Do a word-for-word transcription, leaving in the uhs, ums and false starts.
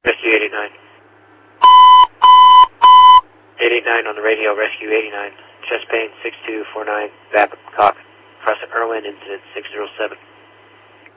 Rescue eighty-nine. eight eight nine on the radio, Rescue eighty-nine. Chest pain six two four nine, Babcock. Crescent Irwin, incident six zero seven.